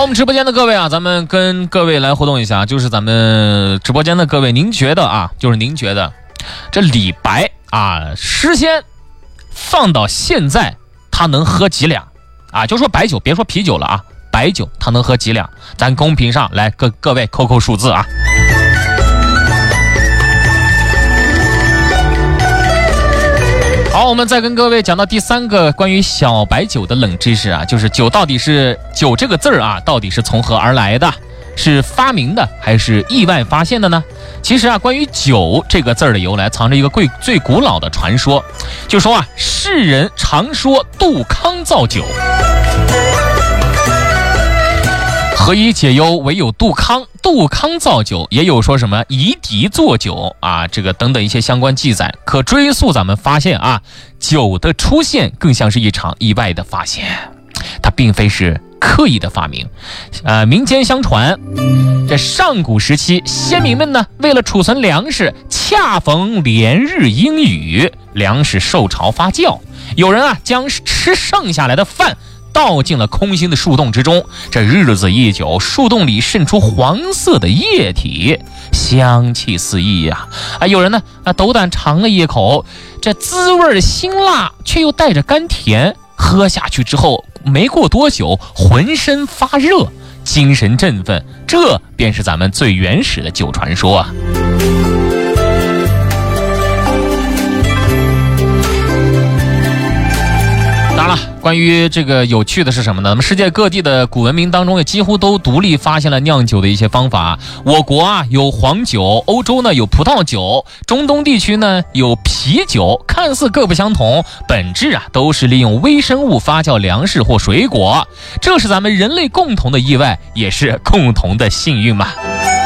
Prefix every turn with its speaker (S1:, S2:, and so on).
S1: 我们直播间的各位啊，咱们跟各位来互动一下，就是咱们直播间的各位，您觉得这李白啊，诗仙放到现在他能喝几两啊？就说白酒，别说啤酒了啊，白酒他能喝几两？咱公屏上来各位扣数字啊。好，我们再跟各位讲到第三个关于小白酒的冷知识啊，就是酒这个字儿啊，到底是从何而来的？是发明的还是意外发现的呢？其实啊，关于酒这个字儿的由来，藏着一个最古老的传说，就说啊，世人常说杜康造酒，何以解忧，唯有杜康。杜康造酒，也有说什么夷狄做酒啊，这个等等一些相关记载。可追溯咱们发现啊，酒的出现更像是一场意外的发现，它并非是刻意的发明。民间相传，这上古时期先民们呢，为了储存粮食，恰逢连日阴雨，粮食受潮发酵，有人啊将吃剩下来的饭倒进了空心的树洞之中，这日子一久，树洞里渗出黄色的液体，香气四溢呀！有人呢斗胆尝了一口，这滋味辛辣，却又带着甘甜。喝下去之后，没过多久，浑身发热，精神振奋，这便是咱们最原始的酒传说啊！当然了，关于这个有趣的是什么呢？咱们世界各地的古文明当中也几乎都独立发现了酿酒的一些方法。我国啊有黄酒，欧洲呢有葡萄酒，中东地区呢有啤酒，看似各不相同，本质啊都是利用微生物发酵粮食或水果。这是咱们人类共同的意外，也是共同的幸运嘛。